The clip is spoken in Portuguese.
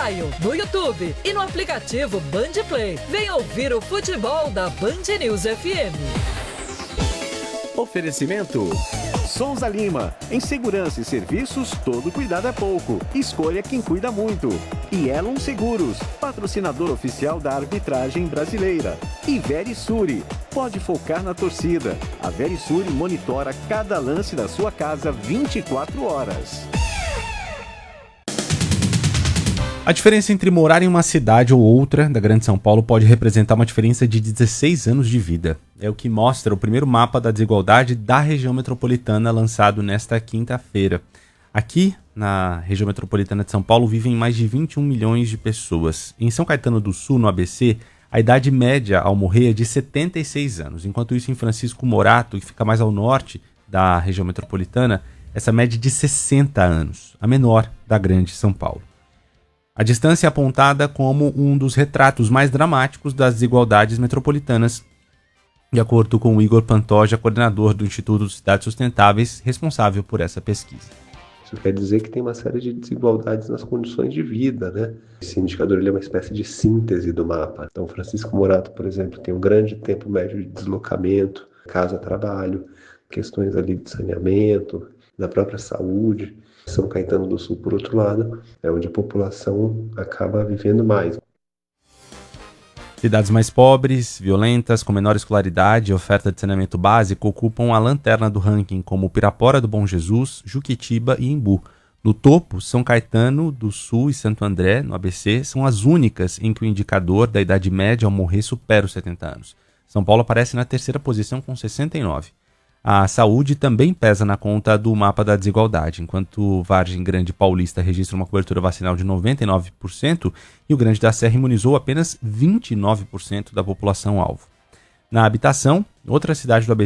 Maio, no YouTube e no aplicativo Band Play. Venha ouvir o futebol da Band News FM. Oferecimento Souza Lima. Em segurança e serviços, todo cuidado é pouco. Escolha quem cuida muito. E Elon Seguros, patrocinador oficial da arbitragem brasileira. E Verisure, pode focar na torcida. A Verisure monitora cada lance da sua casa 24 horas. A diferença entre morar em uma cidade ou outra da Grande São Paulo pode representar uma diferença de 16 anos de vida. É o que mostra o primeiro mapa da desigualdade da região metropolitana lançado nesta quinta-feira. Aqui, na região metropolitana de São Paulo, vivem mais de 21 milhões de pessoas. Em São Caetano do Sul, no ABC, a idade média ao morrer é de 76 anos. Enquanto isso, em Francisco Morato, que fica mais ao norte da região metropolitana, essa média é de 60 anos, a menor da Grande São Paulo. A distância é apontada como um dos retratos mais dramáticos das desigualdades metropolitanas, de acordo com o Igor Pantoja, coordenador do Instituto Cidades Sustentáveis, responsável por essa pesquisa. Isso quer dizer que tem uma série de desigualdades nas condições de vida, né? Esse indicador ele é uma espécie de síntese do mapa. Então, Francisco Morato, por exemplo, tem um grande tempo médio de deslocamento, casa-trabalho, questões ali de saneamento, da própria saúde. São Caetano do Sul, por outro lado, é onde a população acaba vivendo mais. Cidades mais pobres, violentas, com menor escolaridade e oferta de saneamento básico ocupam a lanterna do ranking, como Pirapora do Bom Jesus, Juquitiba e Imbu. No topo, São Caetano do Sul e Santo André, no ABC, são as únicas em que o indicador da idade média ao morrer supera os 70 anos. São Paulo aparece na terceira posição com 69. A saúde também pesa na conta do mapa da desigualdade, enquanto Vargem Grande Paulista registra uma cobertura vacinal de 99%, Rio Grande da Serra imunizou apenas 29% da população-alvo. Na habitação, outra cidade do ABC